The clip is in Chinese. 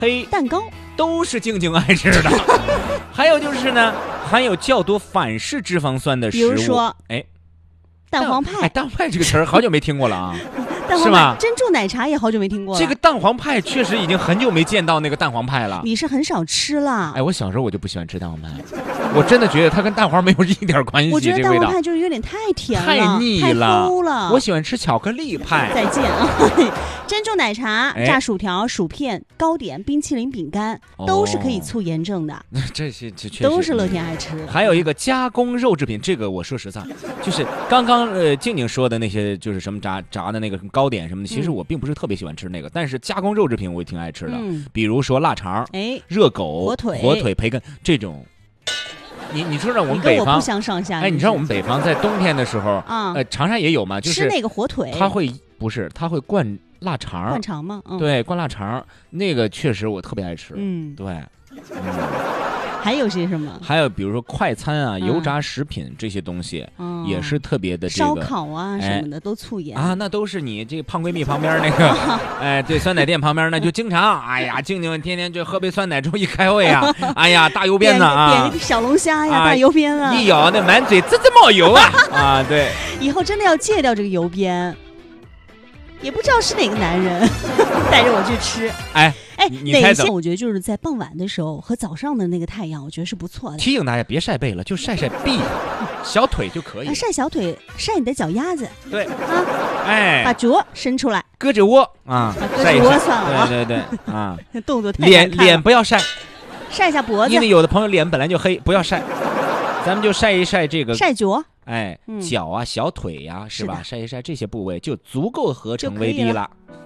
黑蛋糕都是静静爱吃的。还有就是呢，含有较多反式脂肪酸的食物， 比如说蛋黄派。 蛋黄派这个词儿好久没听过了啊。 蛋黄是吗派，珍珠奶茶也好久没听过了。 这个蛋黄派确实已经很久没见到那个蛋黄派了。 你是很少吃了。 我小时候我就不喜欢吃蛋黄派，我真的觉得它跟蛋黄没有一点关系。 我觉得这味道蛋黄派就是有点太甜了， 太腻了， 太齁了。 我喜欢吃巧克力派。 再见啊！珍珠奶茶、炸薯条、薯片、糕点、冰淇淋、饼干，都是可以促炎症的。 这些确实都是乐天爱吃的。 还有一个加工肉制品，这个我说实在，就是刚刚静静说的那些，就是什么炸的那个糕点什么的，其实我并不是特别喜欢吃那个，但是加工肉制品我也挺爱吃的，比如说腊肠、热狗、火腿、培根这种。你说让我们北方不相上下。 你知道我们北方在冬天的时候，长沙也有嘛，就是吃那个火腿， 它会灌腊肠， 灌肠吗？ 对，灌腊肠，那个确实我特别爱吃。对。 还有些什么？ 还有比如说快餐啊、油炸食品这些东西，也是特别的这个烧烤啊什么的都促炎啊。那都是你这个胖闺蜜旁边那个，对，酸奶店旁边那就经常，哎呀，静静天天就喝杯酸奶之后一开胃啊，哎呀，大油鞭子啊， 点个小龙虾呀，大油鞭啊， 一咬那满嘴滋滋冒油啊，对。 以后真的要戒掉这个油鞭。也不知道是哪个男人带着我去吃。哪些我觉得就是在傍晚的时候和早上的那个太阳，我觉得是不错的。 提醒大家别晒背了，就晒晒臂、小腿就可以。 晒小腿，晒你的脚丫子。 对把脚伸出来， 胳肢窝啊， 胳肢窝算了。 对啊， 动作太难看了。 脸不要晒， 晒一下脖子， 因为有的朋友脸本来就黑，不要晒，咱们就晒一晒这个晒脚。 脚啊、小腿呀，是吧？晒一晒这些部位就足够合成为滴了。